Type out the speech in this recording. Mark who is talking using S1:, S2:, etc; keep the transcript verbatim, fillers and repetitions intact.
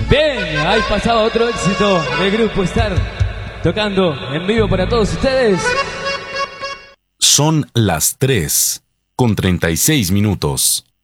S1: Bien, ahí pasaba otro éxito del grupo Star, tocando en vivo para todos ustedes.
S2: Son las tres con treinta y seis minutos.